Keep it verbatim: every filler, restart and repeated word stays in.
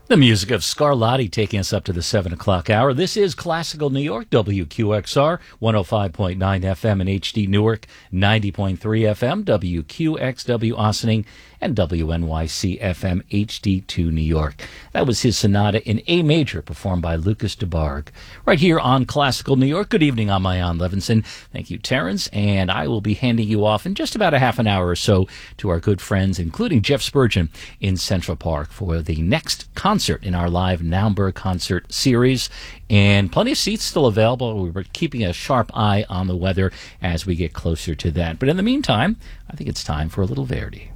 The music of Scarlatti taking us up to the seven o'clock hour. This is Classical New York, W Q X R, one oh five point nine F M in H D Newark, ninety point three F M, W Q X W Ossining, and W N Y C F M H D two New York. That was his sonata in A major, performed by Lucas DeBarg. Right here on Classical New York. Good evening, I'm Ian Levinson. Thank you, Terrence, and I will be handing you off in just about a half an hour or so to our good friends, including Jeff Spurgeon in Central Park for the next concert in our live Naumburg concert series, and plenty of seats still available. We're keeping a sharp eye on the weather as we get closer to that. But in the meantime, I think it's time for a little Verdi.